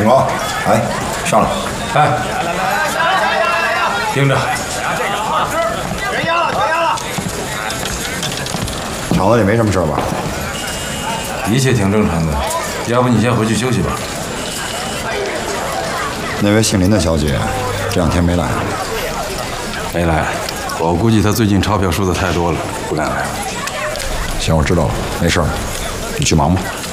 听啊！哎，上来！ 哎，盯着！ 全压了，全压了！ 厂子里没什么事吧？ 一切挺正常的，要不你先回去休息吧。 那位姓林的小姐这2天没来。 没来，我估计她最近钞票输的太多了，不敢来。 行，我知道了，没事儿，你去忙吧。